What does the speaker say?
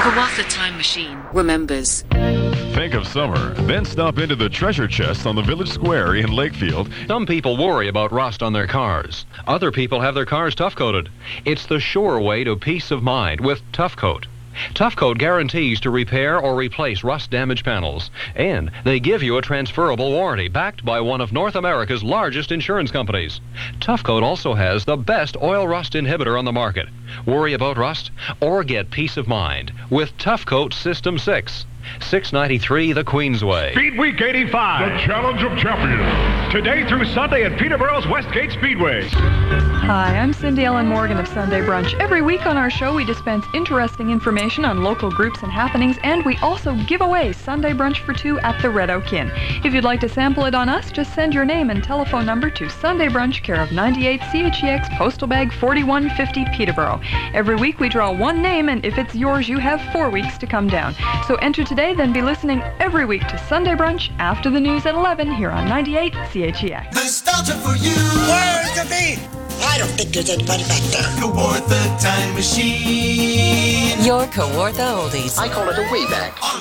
Kawartha Time Machine remembers. Think of summer, then stop into the treasure chest on the Village Square in Lakefield. Some people worry about rust on their cars. Other people have their cars tough-coated. It's the sure way to peace of mind with Tough Coat. Tough Coat guarantees to repair or replace rust-damaged panels. And they give you a transferable warranty backed by one of North America's largest insurance companies. Tough Coat also has the best oil rust inhibitor on the market. Worry about rust or get peace of mind with Tough Coat System 6. 693 the Queensway. Speed Week 85. The Challenge of Champions. Today through Sunday at Peterborough's Westgate Speedway. Hi, I'm Cindy Ellen Morgan of Sunday Brunch. Every week on our show, we dispense interesting information on local groups and happenings, and we also give away Sunday Brunch for two at the Red Oak Inn. If you'd like to sample it on us, just send your name and telephone number to Sunday Brunch, care of 98 CHEX, Postal Bag 4150, Peterborough. Every week we draw one name, and if it's yours, you have 4 weeks to come down. So enter today, then be listening every week to Sunday Brunch after the news at 11 here on 98 CHEX. Nostalgia for you. Where's the beat? I don't think there's anybody back there. Kawartha Time Machine. Your Kawartha Oldies. I call it a Wayback. On